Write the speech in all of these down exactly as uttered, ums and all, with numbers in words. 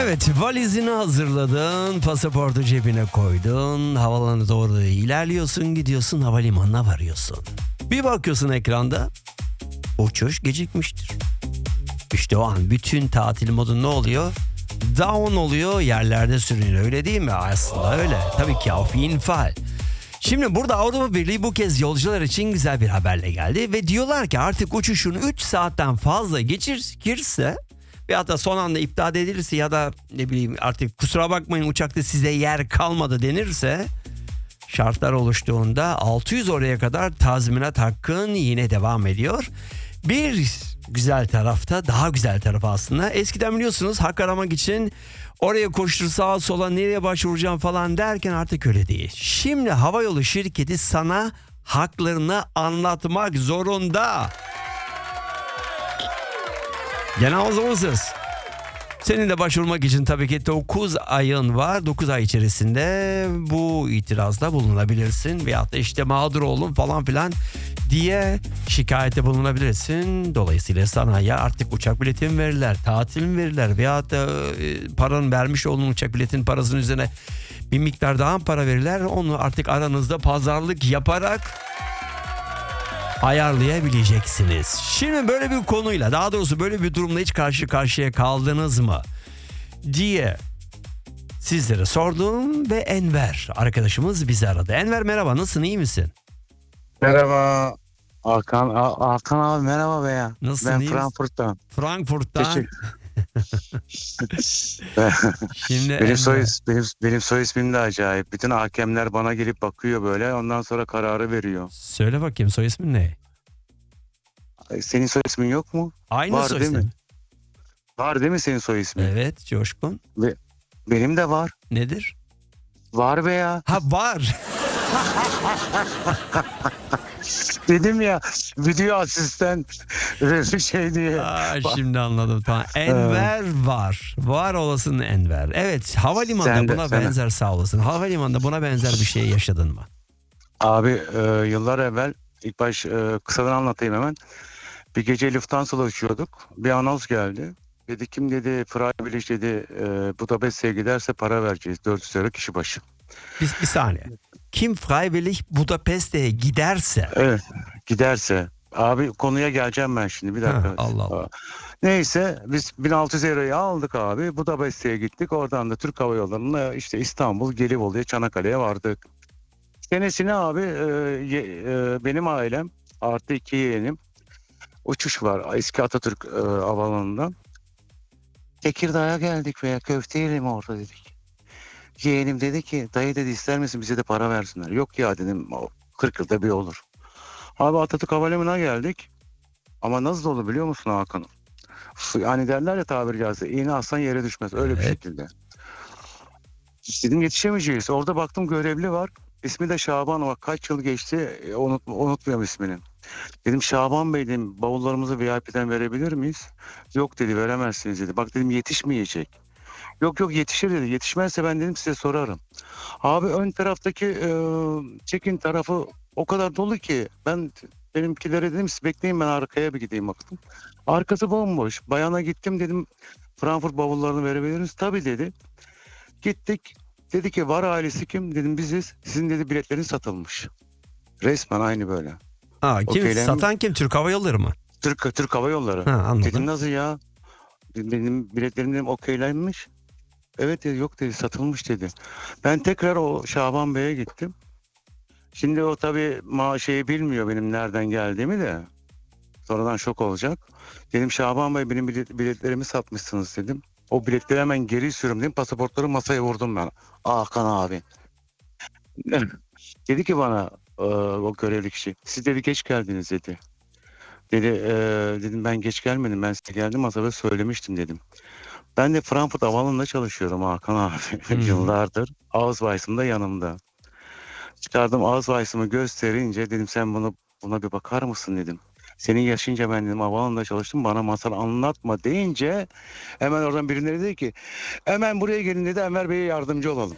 Evet, valizini hazırladın, pasaportu cebine koydun, havalanı doğru ilerliyorsun, gidiyorsun, havalimanına varıyorsun. Bir bakıyorsun ekranda, uçuş gecikmiştir. İşte o an bütün tatil modu ne oluyor? Down oluyor, yerlerde sürünüyor, öyle değil mi? Aslında öyle. Tabii ki auf jeden Fall. Şimdi burada Avrupa Birliği bu kez yolcular için güzel bir haberle geldi ve diyorlar ki artık uçuşun üç saatten fazla geçirse veyahut da son anda iptal edilirse ya da ne bileyim artık kusura bakmayın uçakta size yer kalmadı denirse şartlar oluştuğunda altı yüz oraya kadar tazminat hakkın yine devam ediyor. Bir güzel tarafta, daha güzel tarafı aslında, eskiden biliyorsunuz hak aramak için oraya koştur sağa sola nereye başvuracağım falan derken artık öyle değil. Şimdi havayolu şirketi sana haklarını anlatmak zorunda. Gene hazırsınız. Senin de başvurmak için tabii ki dokuz ayın var. dokuz ay içerisinde bu itirazda bulunabilirsin. Veyahut da işte mağdur oldum falan filan diye şikayette bulunabilirsin. Dolayısıyla sana ya artık uçak bileti mi verirler, tatil mi verirler veyahut da e, paranın vermiş olduğun uçak biletinin parasının üzerine bir miktar daha para verirler. Onu artık aranızda pazarlık yaparak ayarlayabileceksiniz. Şimdi böyle bir konuyla, daha doğrusu böyle bir durumla hiç karşı karşıya kaldınız mı diye sizlere sordum ve Enver arkadaşımız bizi aradı. Enver merhaba, nasılsın, iyi misin? Merhaba Hakan, A- Hakan abi merhaba be ya. Nasılsın, Ben iyi misin? Frankfurt'tan. Frankfurt'tan. Teşekkür. Şimdi benim Enver. soy is- benim benim soy ismim de acayip. Bütün hakemler bana gelip bakıyor böyle. Ondan sonra kararı veriyor. Söyle bakayım, soy ismin ne? Ay, Senin soy ismin yok mu? Aynı Var soy değil mi? ismin. Var değil mi senin soy ismin? Evet Coşkun. Ve benim de var. Nedir? Var be ya. Ha var. Dedim ya video asistan bir şey diye. Aa, şimdi anladım, tamam. Enver var. Var olasın Enver. Evet, havalimanında Sen de- buna sen de. benzer, sağ olasın. Havalimanında buna benzer bir şey yaşadın mı? Abi e, yıllar evvel ilk baş e, kısadan anlatayım hemen. Bir gece Lufthansa'la uçuyorduk. Bir anons geldi. Dedi kim dedi Freiburg dedi e, Budapeşte'ye giderse para vereceğiz. dört yüz euro kişi başı. Bir, bir saniye. Kim freiwillig Budapeşte'ye giderse. Evet giderse. Abi konuya geleceğim ben şimdi bir dakika. Ha, Allah Allah. Neyse biz bin altı yüz euroyu aldık abi. Budapeşte'ye gittik. Oradan da Türk Hava Yolları'na işte İstanbul, Gelibolu'ya, Çanakkale'ye vardık. Senesine abi e, ye- e, benim ailem artı iki yeğenim uçuş var eski Atatürk e, Havaalanı'ndan. Tekirdağ'a geldik veya köfte yiyelim orada dedik. Yeğenim dedi ki dayı dedi ister misin bize de para versinler. Yok ya dedim o kırk yılda bir olur. Abi Atatürk Havalimanı'na geldik. Ama nasıl oldu biliyor musun Hakan? Yani derler ya tabiri caizse iğne aslan yere düşmez öyle bir Evet. şekilde. Dedim yetişemeyeceğiz. Orada baktım görevli var. İsmi de Şaban, bak kaç yıl geçti e, unut, unutmuyorum ismini. Dedim Şaban Bey dedim bavullarımızı V I P'den verebilir miyiz? Yok dedi veremezsiniz dedi. Bak dedim yetişmeyecek. Yok yok yetişir dedi. Yetişmezse ben dedim size sorarım. Abi ön taraftaki e, check-in tarafı o kadar dolu ki ben benimkilere dedim siz bekleyin ben arkaya bir gideyim baktım. Arkası bomboş. Bayana gittim dedim Frankfurt bavullarını verebilir misiniz? Tabii dedi. Gittik. Dedi ki var ailesi kim? Dedim biziz. Sizin dedi biletleriniz satılmış. Resmen aynı böyle. Aa, kim Okeylen- satan kim? Türk Hava Yolları mı? Türk Türk Hava Yolları. Ha, anladım. Dedim nasıl ya? Benim biletlerim dedim okeylenmiş. Evet dedi yok dedi satılmış dedi. Ben tekrar o Şaban Bey'e gittim. Şimdi o tabii ma şeyi bilmiyor benim nereden geldiğimi de. Sonradan şok olacak. Dedim Şaban Bey benim bilet, biletlerimi satmışsınız dedim. O biletleri hemen geri sürüm dedim. Pasaportları masaya vurdum ben. Hakan abi. Dedi ki bana e, o görevli kişi. Siz dedi geç geldiniz dedi. Dedi e, dedim ben geç gelmedim. Ben size geldim masada söylemiştim dedim. Ben de Frankfurt Havaalanı'nda çalışıyorum Hakan abi. Hmm. Yıllardır. Ausweis'im de yanımda. Çıkardım Ausweis'ımı gösterince dedim sen bunu buna bir bakar mısın dedim. Senin yaşınca ben dedim havaalanında çalıştım bana masal anlatma deyince hemen oradan birileri dedi ki hemen buraya gelin dedi Enver Bey'e yardımcı olalım.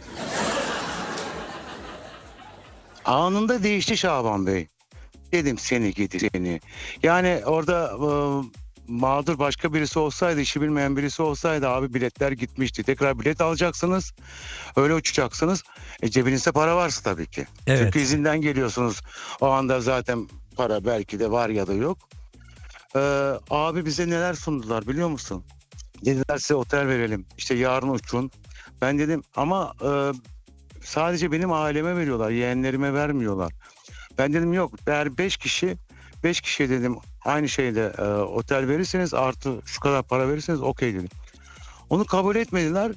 Anında değişti Şaban Bey. Dedim seni gidi seni. Yani orada e, mağdur başka birisi olsaydı, işi bilmeyen birisi olsaydı abi biletler gitmişti. Tekrar bilet alacaksınız. Öyle uçacaksınız. E, cebinizde para varsa tabii ki. Evet. Çünkü izinden geliyorsunuz. O anda zaten para belki de var ya da yok. Ee, abi bize neler sundular biliyor musun? Dediler size otel verelim. İşte yarın uçun. Ben dedim ama e, sadece benim aileme veriyorlar. Yeğenlerime vermiyorlar. Ben dedim yok. Eğer beş kişi beş kişi dedim aynı şeyde e, otel verirseniz artı şu kadar para verirseniz okey dedim. Onu kabul etmediler.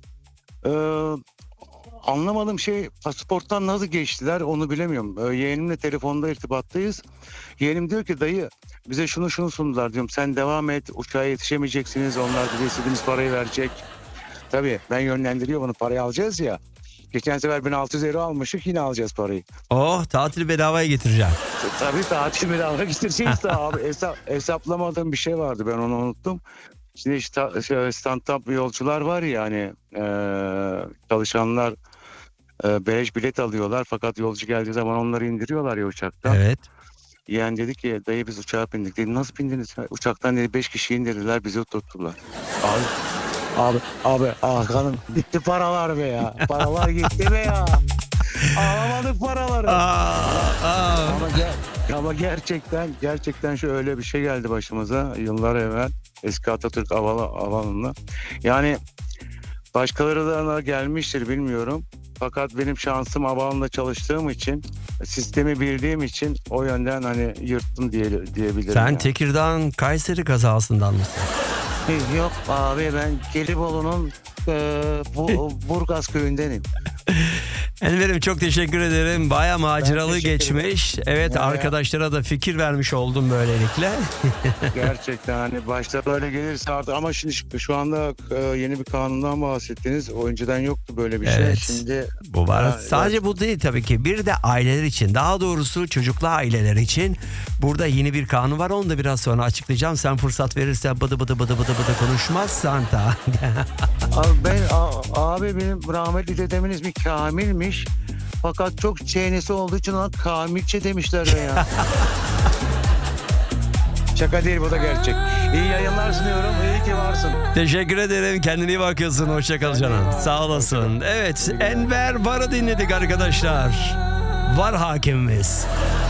Ee, Anlamadığım şey pasaporttan nasıl geçtiler onu bilemiyorum. Ee, yeğenimle telefonda irtibattayız. Yeğenim diyor ki dayı bize şunu şunu sundular diyorum. Sen devam et uçağa yetişemeyeceksiniz. Onlar bize istediğimiz parayı verecek. Tabii ben yönlendiriyor bunu parayı alacağız ya. Geçen sefer bin altı yüz euro almışık yine alacağız parayı. Oh, tatili bedavaya getireceğim. Tabii tatil bedava getireceğiz de abi hesap, hesaplamadığım bir şey vardı ben onu unuttum. Şimdi işte stand-up yolcular var ya hani e, çalışanlar e, beleş bilet alıyorlar fakat yolcu geldiği zaman onları indiriyorlar ya uçaktan. Evet. Yeğen dedi ki dayı biz uçağa bindik. Dedi nasıl bindiniz? Uçaktan dedi beş kişi indirdiler bizi oturttular. Abi abi abi Hakan'ım gitti paralar be ya. Paralar gitti be ya. Alamadık paraları. Aa, aa. Ama, ger ama gerçekten gerçekten şu öyle bir şey geldi başımıza yıllar evvel eski Atatürk Havalı Havalı'nda. Yani başkaları da gelmiştir bilmiyorum. Fakat benim şansım havaalanında çalıştığım için sistemi bildiğim için o yönden hani yırttım diye, diyebilirim. Sen yani. Tekirdağ Kayseri kazasından mısın? Yok abi ben Gelibolu'nun e, bu, Burgaz köyündenim. Enver'im çok teşekkür ederim. Baya maceralı teşekkür geçmiş. Evet, Ya, ya. arkadaşlara da fikir vermiş oldum böylelikle. Gerçekten hani başta böyle gelirse artık ama şimdi şu anda e, yeni bir kanundan bahsettiniz. O önceden yoktu böyle bir Evet. şey. Şimdi Bu var. Ha, Sadece evet. bu değil tabii ki. Bir de aileler için, daha doğrusu çocuklu aileler için burada yeni bir kanun var. Onu da biraz sonra açıklayacağım. Sen fırsat verirsen bıdı bıdı bıdı bıdı bıdı konuşmazsan da. Abi ben a- abi benim rahmetli dedemin ismi Kamil'miş. Fakat çok çeynesi olduğu için ona Kamilçe demişler ya. Şaka değil bu da gerçek. İyi yayınlar sunuyorum. İyi ki varsın. Teşekkür ederim. Kendine iyi bakıyorsun. Hoşça kal canım. Sağ olasın. Evet, Enver Var'ı dinledik arkadaşlar. Var hakimimiz.